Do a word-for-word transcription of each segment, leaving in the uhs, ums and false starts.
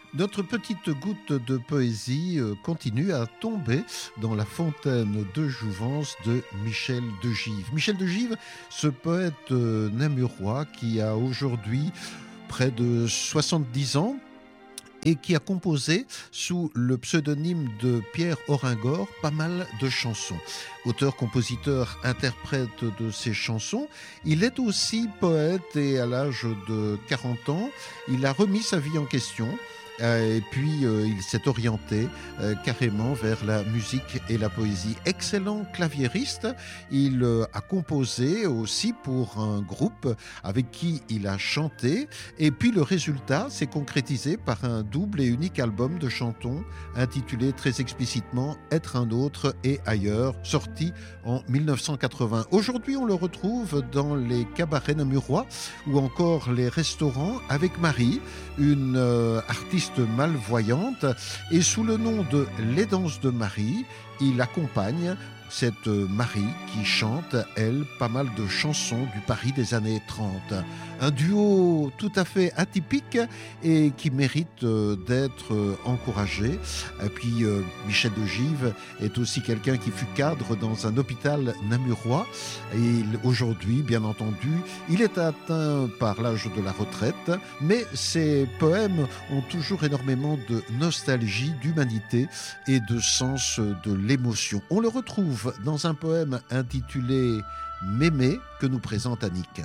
Notre petite goutte de poésie continue à tomber dans la fontaine de jouvence de Michel de Gives. Michel de Gives, ce poète namurois qui a aujourd'hui près de soixante-dix ans et qui a composé sous le pseudonyme de Pierre Horingor pas mal de chansons. Auteur, compositeur, interprète de ces chansons, il est aussi poète et à l'âge de quarante ans, il a remis sa vie en question. Euh, et puis euh, il s'est orienté euh, carrément vers la musique et la poésie. Excellent claviériste, il euh, a composé aussi pour un groupe avec qui il a chanté, et puis le résultat s'est concrétisé par un double et unique album de chansons intitulé très explicitement « Être un autre et ailleurs », sorti en dix-neuf cent quatre-vingts. Aujourd'hui, on le retrouve dans les cabarets namurois ou encore les restaurants avec Marie, une euh, artiste malvoyante, et sous le nom de Les Danses de Marie, il accompagne cette Marie qui chante, elle, pas mal de chansons du Paris des années trente. Un duo tout à fait atypique et qui mérite d'être encouragé. Et puis euh, Michel de Gives est aussi quelqu'un qui fut cadre dans un hôpital namurois. Et aujourd'hui, bien entendu, il est atteint par l'âge de la retraite, mais ses poèmes ont toujours énormément de nostalgie, d'humanité et de sens de l'émotion. On le retrouve dans un poème intitulé « Mémé » que nous présente Annick.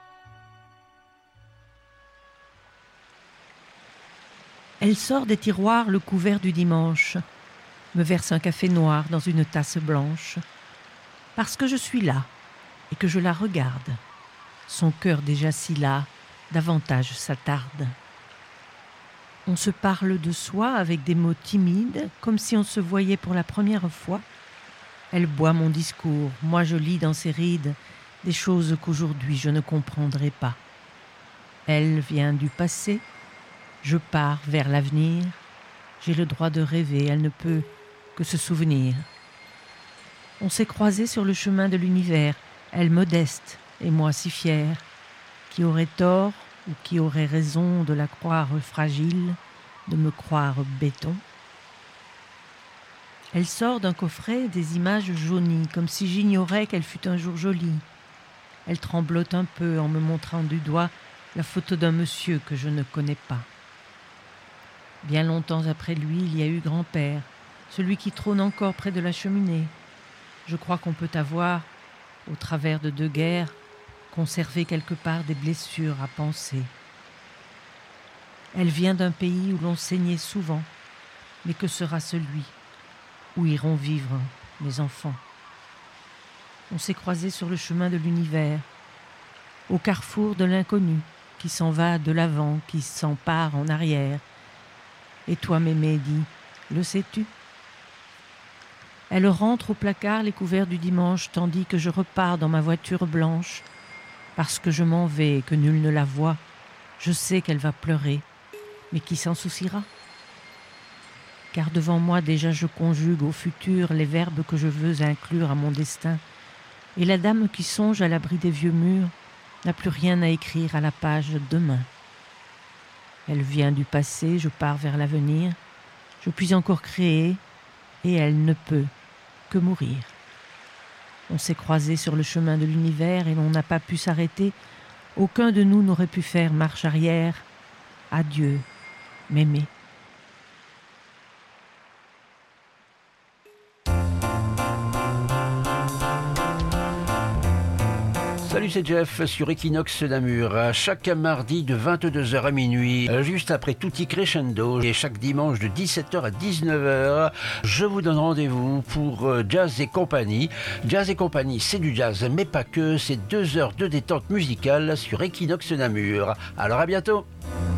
Elle sort des tiroirs le couvert du dimanche, me verse un café noir dans une tasse blanche, parce que je suis là et que je la regarde. Son cœur déjà si las, davantage s'attarde. On se parle de soi avec des mots timides, comme si on se voyait pour la première fois. Elle boit mon discours, moi je lis dans ses rides des choses qu'aujourd'hui je ne comprendrai pas. Elle vient du passé, je pars vers l'avenir. J'ai le droit de rêver, elle ne peut que se souvenir. On s'est croisés sur le chemin de l'univers, elle modeste et moi si fière. Qui aurait tort ou qui aurait raison de la croire fragile, de me croire béton? Elle sort d'un coffret des images jaunies, comme si j'ignorais qu'elle fut un jour jolie. Elle tremblote un peu en me montrant du doigt la photo d'un monsieur que je ne connais pas. Bien longtemps après lui, il y a eu grand-père, celui qui trône encore près de la cheminée. Je crois qu'on peut avoir, au travers de deux guerres, conservé quelque part des blessures à penser. Elle vient d'un pays où l'on saignait souvent, mais que sera celui où iront vivre mes enfants? On s'est croisés sur le chemin de l'univers, au carrefour de l'inconnu, qui s'en va de l'avant, qui s'empare en arrière. Et toi, mémé, dis, le sais-tu? Elle rentre au placard les couverts du dimanche, tandis que je repars dans ma voiture blanche. Parce que je m'en vais et que nul ne la voit, je sais qu'elle va pleurer, mais qui s'en souciera? Car devant moi déjà je conjugue au futur les verbes que je veux inclure à mon destin, et la dame qui songe à l'abri des vieux murs n'a plus rien à écrire à la page demain. Elle vient du passé, je pars vers l'avenir, je puis encore créer, et elle ne peut que mourir. On s'est croisés sur le chemin de l'univers et l'on n'a pas pu s'arrêter, aucun de nous n'aurait pu faire marche arrière. Adieu, mémé. Salut, c'est Jeff sur Equinox Namur. Chaque mardi de vingt-deux heures à minuit, juste après Tutti Crescendo, et chaque dimanche de dix-sept heures à dix-neuf heures, je vous donne rendez-vous pour Jazz et compagnie. Jazz et compagnie, c'est du jazz, mais pas que. C'est deux heures de détente musicale sur Equinox Namur. Alors à bientôt.